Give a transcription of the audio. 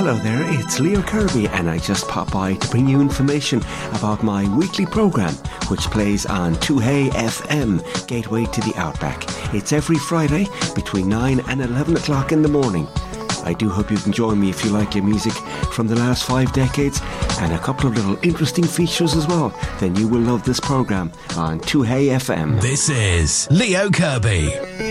Hello there, it's Leo Kirby and I just pop by to bring you information about my weekly programme which plays on 2Hey FM, Gateway to the Outback. It's every Friday between 9 and 11 o'clock in the morning. I do hope you can join me if you like your music from the last 5 decades and a couple of little interesting features as well. Then you will love this programme on 2Hey FM. This is Leo Kirby.